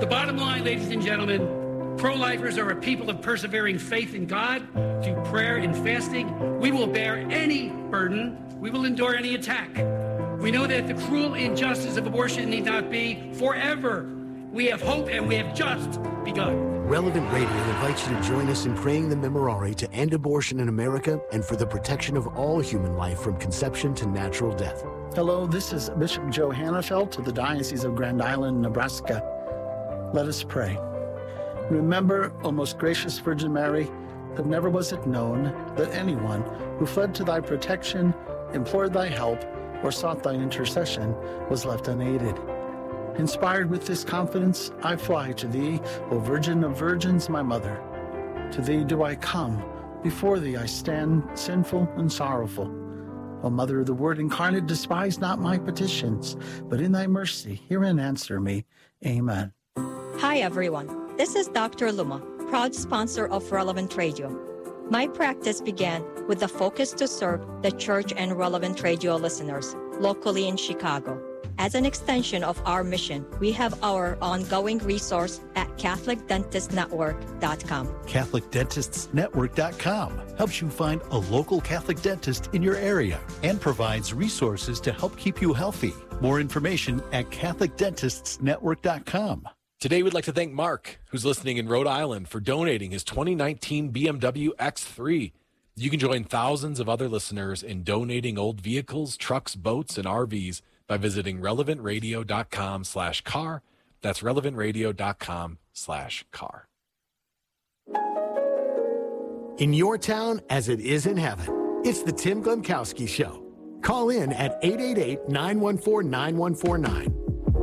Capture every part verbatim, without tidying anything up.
The bottom line, ladies and gentlemen, pro-lifers are a people of persevering faith in God through prayer and fasting. We will bear any burden. We will endure any attack. We know that the cruel injustice of abortion need not be forever. We have hope, and we have just begun. Relevant Radio invites you to join us in praying the Memorare to end abortion in America and for the protection of all human life from conception to natural death. Hello, this is Bishop Joe Hannafelt of the Diocese of Grand Island, Nebraska. Let us pray. Remember, O most gracious Virgin Mary, that never was it known that anyone who fled to thy protection, implored thy help, or sought thy intercession was left unaided. Inspired with this confidence, I fly to thee, O Virgin of Virgins, my mother. To thee do I come, before thee I stand sinful and sorrowful. O Mother of the Word incarnate, despise not my petitions, but in thy mercy hear and answer me. Amen. Hi everyone, this is Doctor Luma, proud sponsor of Relevant Radio. My practice began with the focus to serve the church and Relevant Radio listeners locally in Chicago. As an extension of our mission, we have our ongoing resource at Catholic Dentist Network dot com. Catholic Dentists Network dot com helps you find a local Catholic dentist in your area and provides resources to help keep you healthy. More information at Catholic Dentists Network dot com. Today, we'd like to thank Mark, who's listening in Rhode Island, for donating his twenty nineteen B M W X three. You can join thousands of other listeners in donating old vehicles, trucks, boats, and R Vs by visiting relevant radio dot com slash car. That's relevant radio dot com slash car. In your town as it is in heaven, it's the Tim Glemkowski Show. Call in at eight eight eight, nine one four, nine one four nine.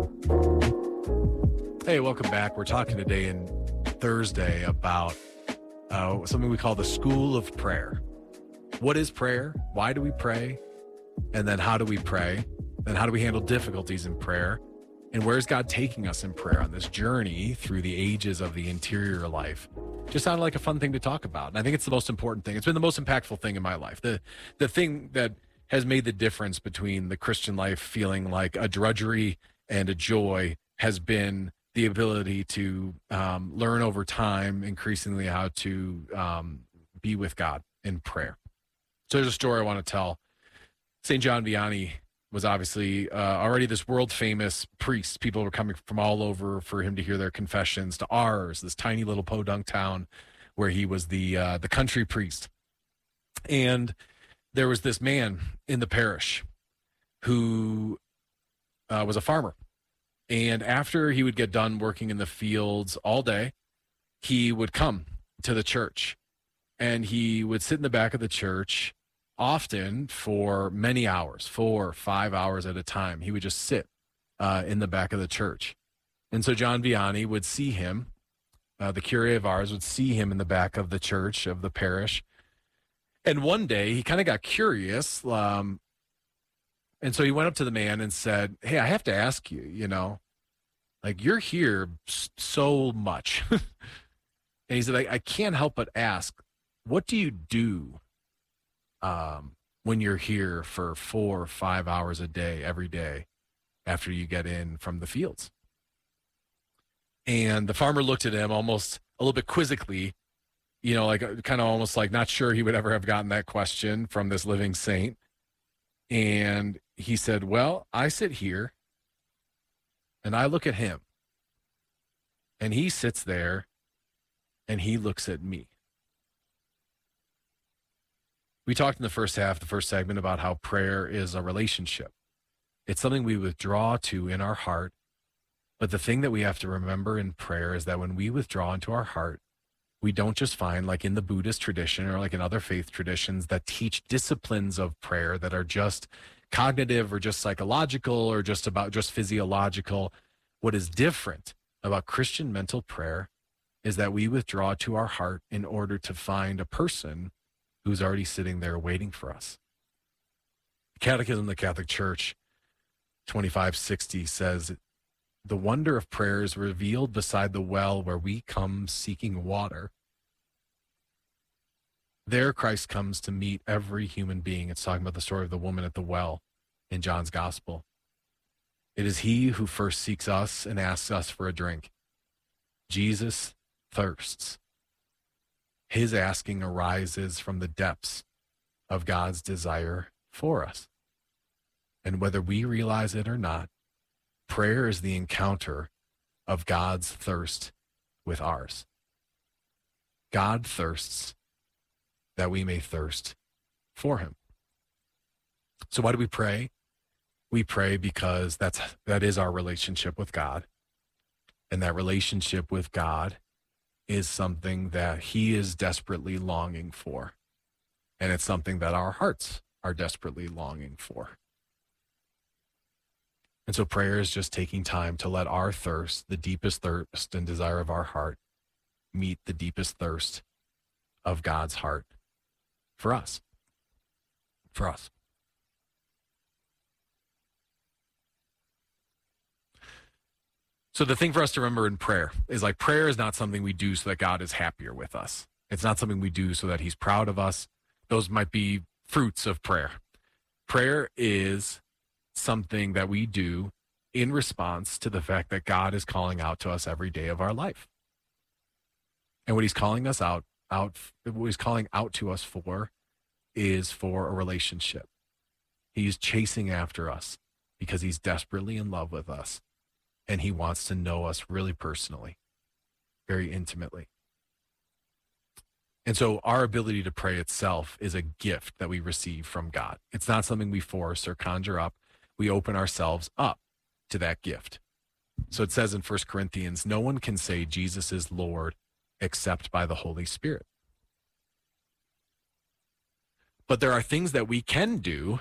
Hey, welcome back. We're talking today in Thursday about uh, something we call the School of Prayer. What is prayer? Why do we pray? And then how do we pray? And how do we handle difficulties in prayer? And where's God taking us in prayer on this journey through the ages of the interior life? Just sounded like a fun thing to talk about. And I think it's the most important thing. It's been the most impactful thing in my life. The the thing that has made the difference between the Christian life feeling like a drudgery and a joy has been the ability to um, learn over time increasingly how to um, be with God in prayer. So there's a story I want to tell. Saint John Vianney was obviously uh, already this world-famous priest. People were coming from all over for him to hear their confessions, to Ars, this tiny little podunk town where he was the uh, the country priest. And there was this man in the parish who uh, was a farmer. And after he would get done working in the fields all day, he would come to the church. And he would sit in the back of the church often for many hours, four or five hours at a time. He would just sit uh, in the back of the church. And so John Vianney would see him, uh, the curé of Ars would see him in the back of the church, of the parish. And one day he kind of got curious. Um, and so he went up to the man and said, hey, I have to ask you, you know, like you're here so much. And he said, I, I can't help but ask, what do you do um, when you're here for four or five hours a day, every day, after you get in from the fields? And the farmer looked at him almost a little bit quizzically, you know, like kind of almost like not sure he would ever have gotten that question from this living saint. And he said, well, I sit here and I look at him and he sits there and he looks at me. We talked in the first half, the first segment, about how prayer is a relationship. It's something we withdraw to in our heart. But the thing that we have to remember in prayer is that when we withdraw into our heart, we don't just find, like in the Buddhist tradition or like in other faith traditions that teach disciplines of prayer that are just cognitive or just psychological or just about just physiological. What is different about Christian mental prayer is that we withdraw to our heart in order to find a person who's already sitting there waiting for us. The Catechism of the Catholic Church, twenty-five sixty, says, the wonder of prayer is revealed beside the well where we come seeking water. There Christ comes to meet every human being. It's talking about the story of the woman at the well in John's Gospel. It is he who first seeks us and asks us for a drink. Jesus thirsts. His asking arises from the depths of God's desire for us. And whether we realize it or not, prayer is the encounter of God's thirst with ours. God thirsts that we may thirst for him. So why do we pray? We pray because that's that is our relationship with God. And that relationship with God is something that he is desperately longing for. And it's something that our hearts are desperately longing for. And so prayer is just taking time to let our thirst, the deepest thirst and desire of our heart, meet the deepest thirst of God's heart for us. For us. So the thing for us to remember in prayer is like prayer is not something we do so that God is happier with us. It's not something we do so that he's proud of us. Those might be fruits of prayer. Prayer is something that we do in response to the fact that God is calling out to us every day of our life. And what he's calling us out, out, what he's calling out to us for is for a relationship. He's chasing after us because he's desperately in love with us. And he wants to know us really personally, very intimately. And so our ability to pray itself is a gift that we receive from God. It's not something we force or conjure up. We open ourselves up to that gift. So it says in First Corinthians, no one can say Jesus is Lord except by the Holy Spirit. But there are things that we can do,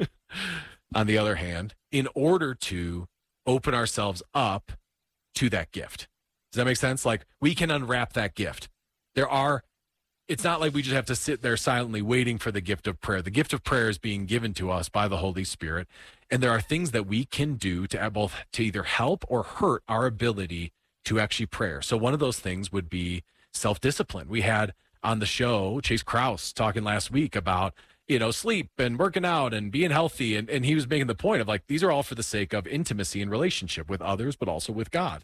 on the other hand, in order to open ourselves up to that gift. Does that make sense? Like we can unwrap that gift. There are, it's not like we just have to sit there silently waiting for the gift of prayer. The gift of prayer is being given to us by the Holy Spirit. And there are things that we can do to both to either help or hurt our ability to actually pray. So one of those things would be self-discipline. We had on the show, Chase Krause talking last week about, you know, sleep and working out and being healthy. And, and he was making the point of like, these are all for the sake of intimacy and relationship with others, but also with God.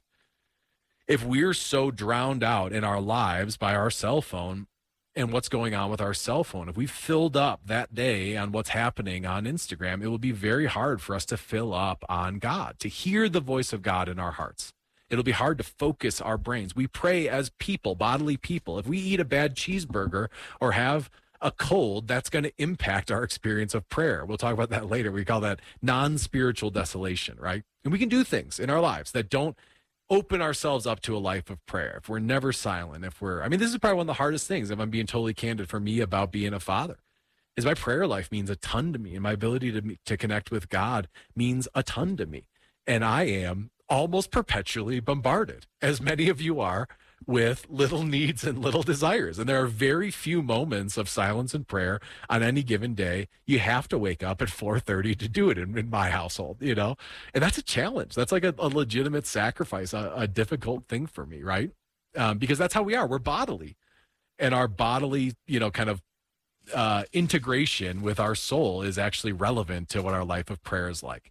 If we're so drowned out in our lives by our cell phone and what's going on with our cell phone, if we filled up that day on what's happening on Instagram, it will be very hard for us to fill up on God, to hear the voice of God in our hearts. It'll be hard to focus our brains. We pray as people, bodily people. If we eat a bad cheeseburger or have a cold, that's going to impact our experience of prayer. We'll talk about that later. We call that non-spiritual desolation, right? And we can do things in our lives that don't open ourselves up to a life of prayer. If we're never silent, if we're, I mean, this is probably one of the hardest things, if I'm being totally candid for me about being a father, is my prayer life means a ton to me. And my ability to, to connect with God means a ton to me. And I am almost perpetually bombarded, as many of you are, with little needs and little desires. And there are very few moments of silence and prayer on any given day. You have to wake up at four thirty to do it in, in my household, you know? And that's a challenge. That's like a, a legitimate sacrifice, a, a difficult thing for me, right? Um, because that's how we are. We're bodily. And our bodily, you know, kind of uh, integration with our soul is actually relevant to what our life of prayer is like.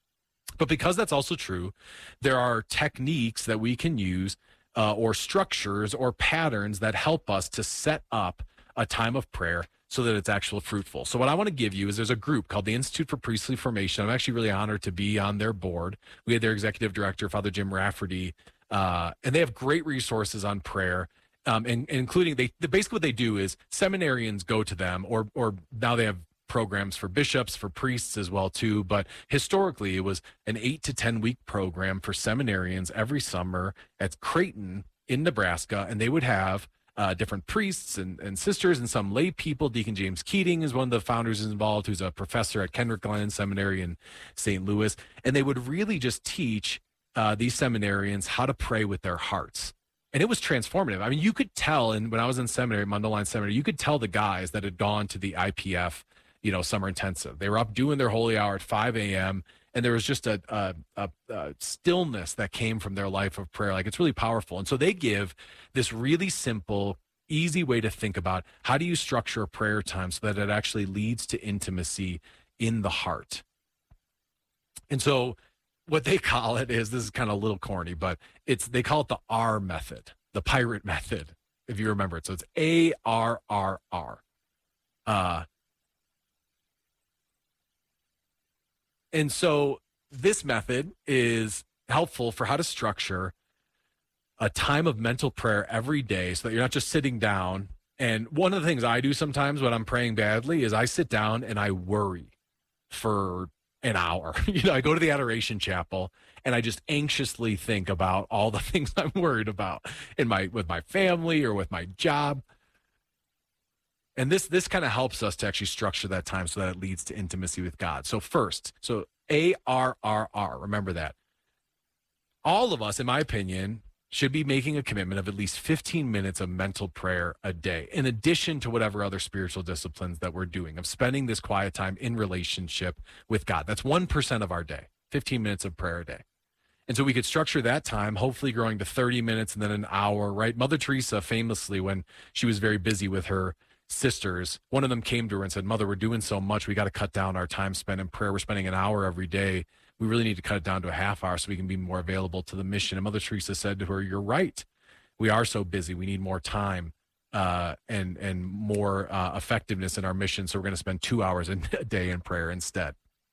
But because that's also true, there are techniques that we can use Uh, or structures or patterns that help us to set up a time of prayer so that it's actually fruitful. So what I want to give you is there's a group called the Institute for Priestly Formation. I'm actually really honored to be on their board. We had their executive director, Father Jim Rafferty, uh, and they have great resources on prayer, um, and, and including they basically what they do is seminarians go to them, or or now they have programs for bishops, for priests as well too. But historically, it was an eight to ten week program for seminarians every summer at Creighton in Nebraska, and they would have uh, different priests and, and sisters and some lay people. Deacon James Keating is one of the founders involved, who's a professor at Kendrick Glen Seminary in Saint Louis, and they would really just teach uh, these seminarians how to pray with their hearts. And it was transformative. I mean, you could tell, and when I was in seminary, Mundelein Seminary, you could tell the guys that had gone to the I P F, you know, summer intensive. They were up doing their holy hour at five a.m. and there was just a, a, a, a stillness that came from their life of prayer. Like, it's really powerful. And so they give this really simple, easy way to think about how do you structure a prayer time so that it actually leads to intimacy in the heart. And so what they call it is, this is kind of a little corny, but it's, they call it the R method, the pirate method, if you remember it. So it's A R R R. Uh, and so this method is helpful for how to structure a time of mental prayer every day so that you're not just sitting down. And one of the things I do sometimes when I'm praying badly is I sit down and I worry for an hour. You know, I go to the Adoration Chapel and I just anxiously think about all the things I'm worried about in my, with my family or with my job. And this, this kind of helps us to actually structure that time so that it leads to intimacy with God. So first, so A R R R, remember that. All of us, in my opinion, should be making a commitment of at least fifteen minutes of mental prayer a day, in addition to whatever other spiritual disciplines that we're doing, of spending this quiet time in relationship with God. That's one percent of our day, fifteen minutes of prayer a day. And so we could structure that time, hopefully growing to thirty minutes and then an hour, right? Mother Teresa famously, when she was very busy with her sisters, one of them came to her and said, "Mother, we're doing so much. We got to cut down our time spent in prayer. We're spending an hour every day. We really need to cut it down to a half hour so we can be more available to the mission." And Mother Teresa said to her, "You're right. We are so busy. We need more time uh, and and more uh, effectiveness in our mission. So we're going to spend two hours a day in prayer instead."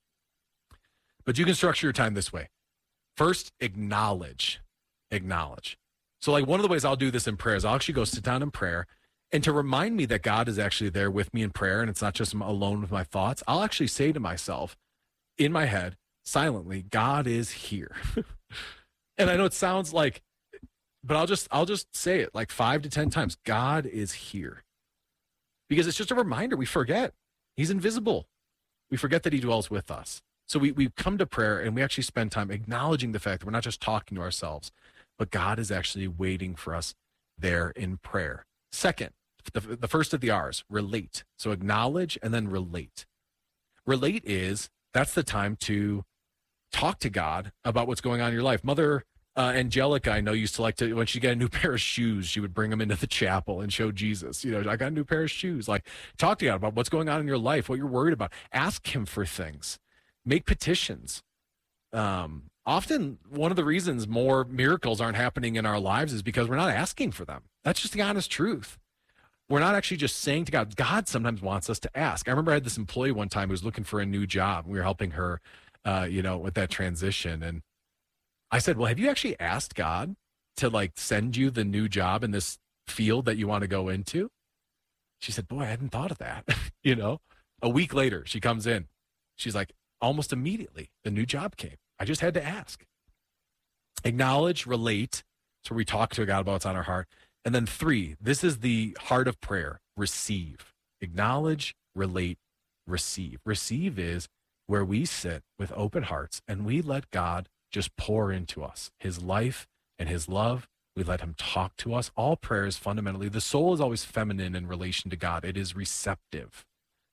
But you can structure your time this way. First, acknowledge. Acknowledge. So like one of the ways I'll do this in prayer is I'll actually go sit down in prayer. And to remind me that God is actually there with me in prayer and it's not just alone with my thoughts, I'll actually say to myself in my head, silently, God is here. And I know it sounds like, but I'll just, I'll just say it like five to ten times. God is here. Because it's just a reminder. We forget he's invisible. We forget that he dwells with us. So we, we come to prayer and we actually spend time acknowledging the fact that we're not just talking to ourselves, but God is actually waiting for us there in prayer. Second, the, the first of the R's, relate. So acknowledge and then relate. Relate is, that's the time to talk to God about what's going on in your life. Mother uh, Angelica, I know, used to like to, when she got a new pair of shoes, she would bring them into the chapel and show Jesus. You know, I got a new pair of shoes. Like, talk to God about what's going on in your life, what you're worried about. Ask him for things. Make petitions. Um, often, one of the reasons more miracles aren't happening in our lives is because we're not asking for them. That's just the honest truth. We're not actually just saying to God. God sometimes wants us to ask. I remember I had this employee one time who was looking for a new job. We were helping her, uh, you know, with that transition. And I said, well, have you actually asked God to like send you the new job in this field that you want to go into? She said, boy, I hadn't thought of that. You know, a week later, she comes in. She's like, almost immediately, the new job came. I just had to ask. Acknowledge, relate. So we talk to God about what's on our heart. And then three, this is the heart of prayer, receive. Acknowledge, relate, receive. Receive is where we sit with open hearts and we let God just pour into us his life and his love. We let him talk to us. All prayer is fundamentally, the soul is always feminine in relation to God. It is receptive.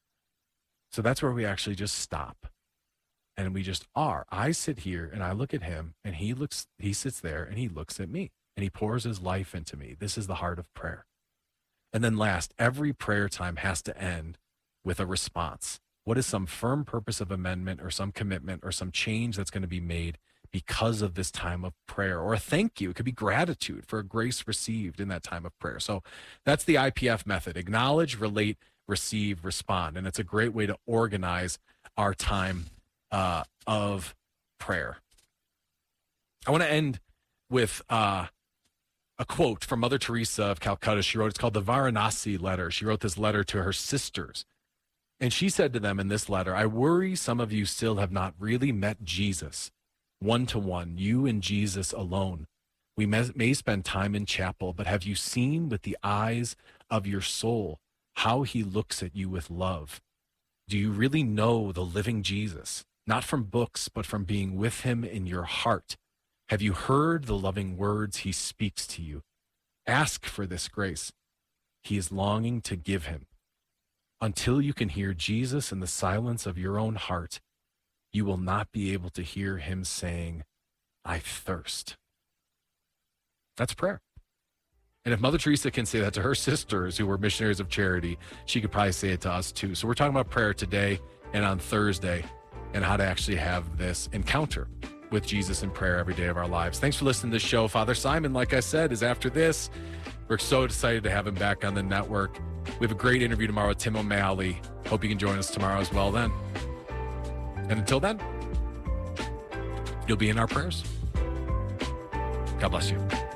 So that's where we actually just stop. And we just are. I sit here and I look at him and he looks, he sits there and he looks at me. And he pours his life into me. This is the heart of prayer. And then last, every prayer time has to end with a response. What is some firm purpose of amendment or some commitment or some change that's going to be made because of this time of prayer? Or a thank you. It could be gratitude for a grace received in that time of prayer. So that's the I P F method. Acknowledge, relate, receive, respond. And it's a great way to organize our time uh, of prayer. I want to end with uh, a quote from Mother Teresa of Calcutta. She wrote, it's called the Varanasi letter. She wrote this letter to her sisters. And she said to them in this letter, I worry some of you still have not really met Jesus one-to-one, you and Jesus alone. We may, may spend time in chapel, but have you seen with the eyes of your soul how he looks at you with love? Do you really know the living Jesus, not from books, but from being with him in your heart? Have you heard the loving words he speaks to you? Ask for this grace. He is longing to give him. Until you can hear Jesus in the silence of your own heart, you will not be able to hear him saying, I thirst. That's prayer. And if Mother Teresa can say that to her sisters who were missionaries of charity, she could probably say it to us too. So we're talking about prayer today and on Thursday and how to actually have this encounter with Jesus in prayer every day of our lives. Thanks for listening to this show. Father Simon, like I said, is after this. We're so excited to have him back on the network. We have a great interview tomorrow with Tim O'Malley. Hope you can join us tomorrow as well then. And until then, you'll be in our prayers. God bless you.